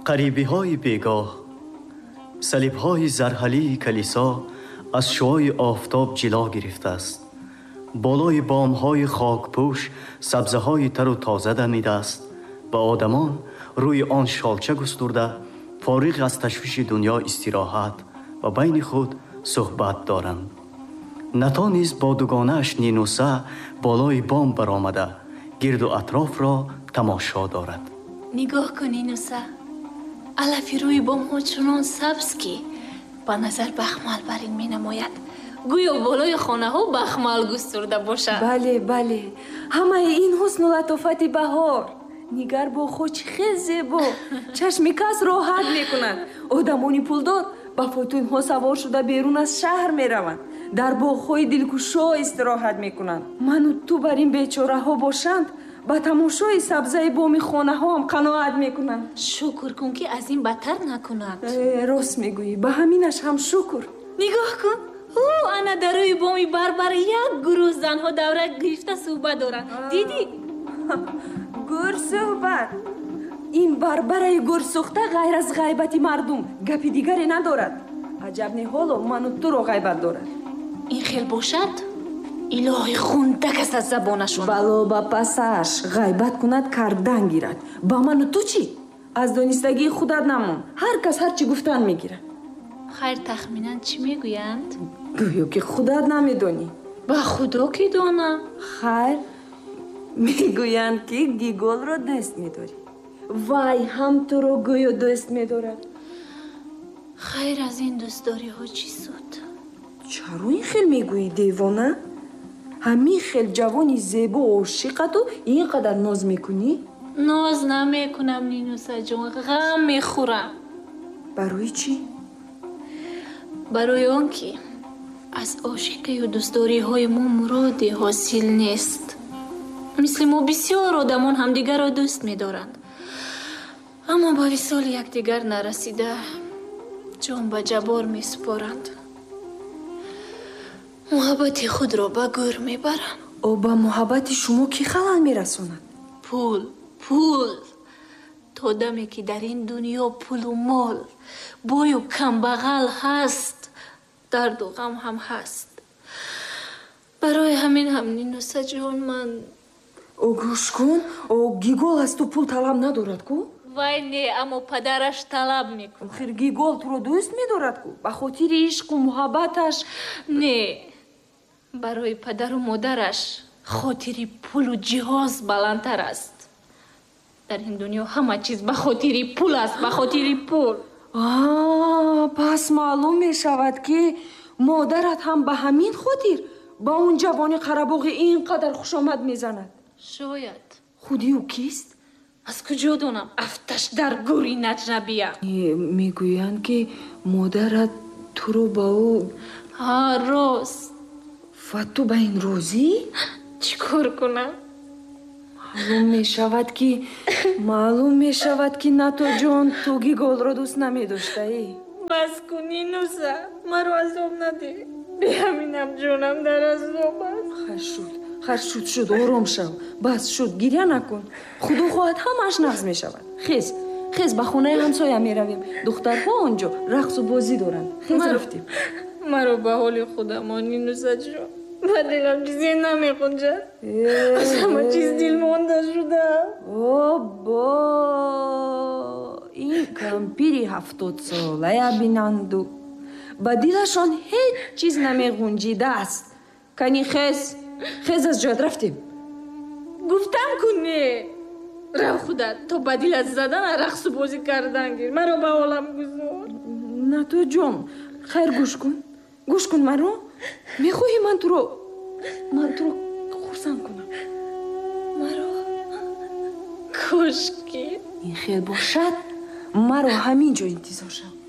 غریبی‌های بیگاه، صلیب‌های زرحلی کلیسا از شعاع آفتاب جلو گرفته است. بالای بام‌های خاکپوش سبزه‌های تر و تازه دمیده است و آدمان روی آن شالچه گسترده فارغ از تشویش دنیا استراحت و بین خود صحبت دارند. نتا نیز با دوگانه‌اش نینوسا بالای بام برآمده گرد و اطراف را تماشا دارد. نگاه کن نینوسا، علف روی بام ها چنان سبز که با نظر بخمل برین می نماید. گویا بالای خانه ها بخمل گسترده باشد. بله بله، همه این حسن و لطافت بهار. نگر با خود چه زیبا، چشم کس راحت میکنند. آدمانی پولدار با فوتون ها سوار شده بیرون از شهر میروند، در باغ‌های دلگشا استراحت میکنند. من و تو بر این بیچاره ها باشند با تماشای سبزه بام خانه ها هم قناعت میکنند. شکر کن که از این بدتر نکند. راست میگویی، به همینش هم شکر. نگاه کن، انا در روی بامی بربر یک گروه زنها دوره گرفته صحبت دارند. دیدی؟ گر صحبت. این بربره گر سوخته غیر از غیبت مردم گپی دیگری ندارد. عجب نه حالا من و تو رو غیبت دارد. این خیل باشد؟ الهی خوندک است از زبانشون. بلا با پسش غیبت کند کردن گیرد. با من و تو چی؟ از دانستگی خودت نمون. هر کس هر چی گفتن میگیرد. خیر تخمیناً چی میگویند؟ گویو که خودت نمیدونی. با خدا که دانم. خیر میگویند که گیگول رو دوست میداری. وای هم تو رو گویو دوست میدارد. خیر از این دوستداری ها چی شد؟ چرا این خیل میگویی دیوانه؟ همین خیل جوانی زیبا و عاشقت و اینقدر ناز میکنی؟ ناز نمیکنم نینوسا جون، غم میخورم. برای چی؟ برای آن که از عاشقی و دوستداری های ما مرادی حاصل نیست. مثل ما بسیار آدمان همدیگر را دوست میدارند، اما با وصال یکدیگر نرسیده جان به جبار میسپارند. محبت خود را به گور میبرند. او با محبت شما کی خلل میرساند؟ پول تا دمی که در این دنیا پول و مال بای و کم بغل هست، درد و غم هم هست. برای همین هم نینوسا جان من او گوش کن، او گیگول از تو پول طلب ندارد کو؟ وای نه، اما پدرش طلب میکن. خیر گیگول تو رو دوست میدارد کو؟ به خاطر عشق و محبتش؟ نه، برای پدر و مادرش خاطر پول و جهاز بلندتر است. در این دنیا همه چیز به خاطر پول است، به خاطر پول. پس معلوم می شود که مادرت هم به همین خاطر با اون جوانی قرباغ اینقدر خوش آمد میزند. شاید. خودی او کیست؟ از کجا دانم؟ افتش در گوری نجنبیه. میگویند که مادرت تو رو با او راست. و تو به این روزی؟ چی کار کنم؟ معلوم می شود که نه تو جان تو گیگول رو دوست نمی داشته ای. بس کنی نوسا، مرا عذاب نده. به همینم جانم در عذاب است. خیر شد آرام شو. بس شد، گریه نکن. خدا خواهد همش نقض می شود. خیز به خونه همسایه می رویم. دخترها آنجا رقص و بازی دارند. خیز رفتیم. مرا به حال خودم نینوسا جان. و دلم چیزی نمیخونجد. از همه چیز دل مانده شده. با این کمپیری 70 ساله بینند با دلشان هیچ چیز نمیخونجیده است. کنی خیز از جاد رفتیم. گفتم کنی رو خودت تا بدیل از زدن رقص و بازی کردن گیر. مرا به حالم گذار. نه تو جان، خیر گوش کن مرا. میخواهی من تو رو خورسند کنم. مرا کشکی. این خیل باشد مرا همین جا انتظار شد.